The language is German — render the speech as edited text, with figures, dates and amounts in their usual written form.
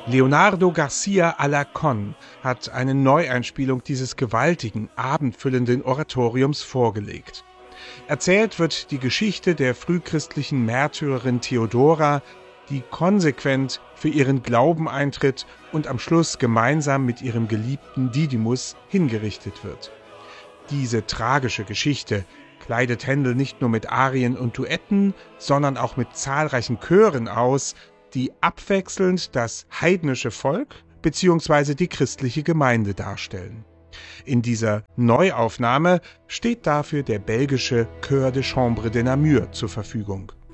Leonardo García Alarcón hat eine Neueinspielung dieses gewaltigen, abendfüllenden Oratoriums vorgelegt. Erzählt wird die Geschichte der frühchristlichen Märtyrerin Theodora, die konsequent für ihren Glauben eintritt und am Schluss gemeinsam mit ihrem Geliebten Didymus hingerichtet wird. Diese tragische Geschichte kleidet Händel nicht nur mit Arien und Duetten, sondern auch mit zahlreichen Chören aus, die abwechselnd das heidnische Volk bzw. die christliche Gemeinde darstellen. In dieser Neuaufnahme steht dafür der belgische Chœur de Chambre de Namur zur Verfügung.